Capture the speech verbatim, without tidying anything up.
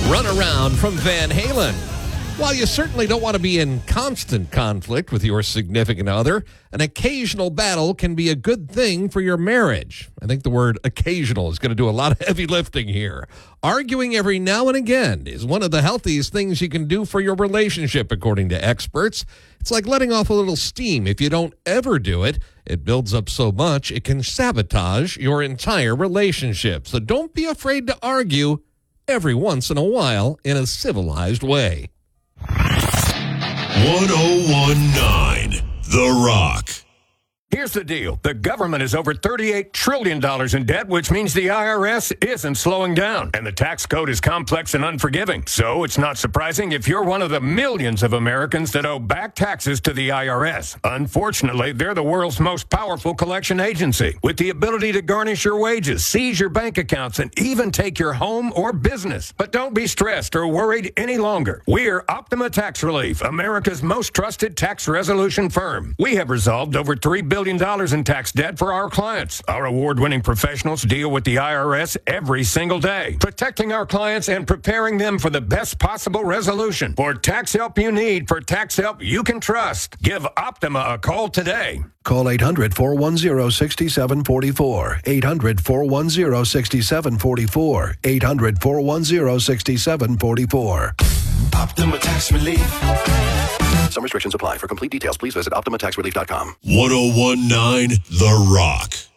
Runaround from Van Halen. While you certainly don't want to be in constant conflict with your significant other, an occasional battle can be a good thing for your marriage. I think the word occasional is going to do a lot of heavy lifting here. Arguing every now and again is one of the healthiest things you can do for your relationship, according to experts. It's like letting off a little steam. If you don't ever do it, it builds up so much it can sabotage your entire relationship. So don't be afraid to argue every once in a while in a civilized way. one oh one nine The Rock. Here's the deal. The government is over thirty-eight trillion dollars in debt, which means the I R S isn't slowing down. And the tax code is complex and unforgiving. So it's not surprising if you're one of the millions of Americans that owe back taxes to the I R S. Unfortunately, they're the world's most powerful collection agency, with the ability to garnish your wages, seize your bank accounts, and even take your home or business. But don't be stressed or worried any longer. We're Optima Tax Relief, America's most trusted tax resolution firm. We have resolved over three billion dollars in tax debt for our clients. Our award-winning professionals deal with the I R S every single day, protecting our clients and preparing them for the best possible resolution. For tax help you need, for tax help you can trust, give Optima a call today. Call eight hundred, four one zero, six seven four four. eight hundred, four one zero, six seven four four. eight hundred, four one zero, six seven four four. Optima Tax Relief. Some restrictions apply. For complete details, please visit optima tax relief dot com. one oh one nine The Rock.